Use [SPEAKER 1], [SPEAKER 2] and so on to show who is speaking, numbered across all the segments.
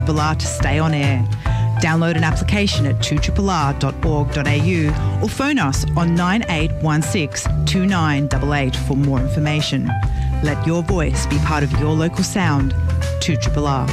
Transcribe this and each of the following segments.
[SPEAKER 1] 2RRR to stay on air. Download an application at 2RRR.org.au or phone us on 9816 2988 for more information. Let your voice be part of your local sound. 2RRR.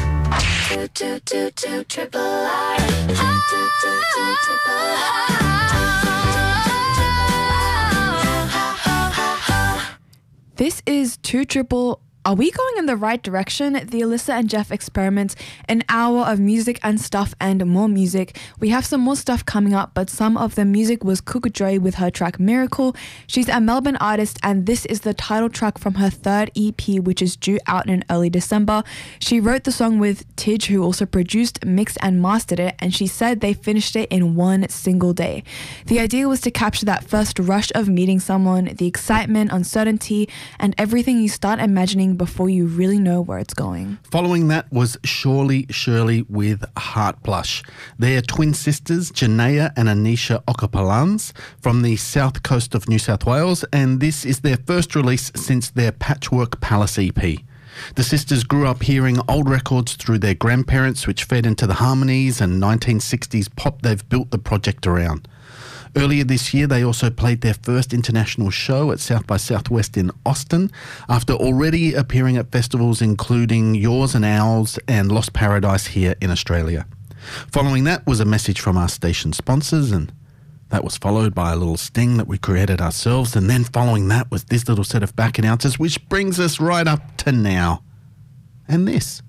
[SPEAKER 2] 2RRR. This is 2RRR. Are we going in the right direction? The Alyssa and Jeff Experiments, an hour of music and stuff and more music. We have some more stuff coming up, but some of the music was Kuka Dre with her track Miracle. She's a Melbourne artist, and this is the title track from her third EP, which is due out in early December. She wrote the song with Tidge, who also produced, mixed and mastered it, and she said they finished it in one single day. The idea was to capture that first rush of meeting someone, the excitement, uncertainty, and everything you start imagining before you really know where it's going.
[SPEAKER 3] Following that was Surely Shirley with Heart Blush. They're twin sisters, Janaea and Anisha Okapalans, from the south coast of New South Wales, and this is their first release since their Patchwork Palace EP. The sisters grew up hearing old records through their grandparents, which fed into the harmonies and 1960s pop they've built the project around. Earlier this year, they also played their first international show at South by Southwest in Austin, after already appearing at festivals including Yours and Ours and Lost Paradise here in Australia. Following that was a message from our station sponsors, and that was followed by a little sting that we created ourselves, and then following that was this little set of back announcers, which brings us right up to now. And this.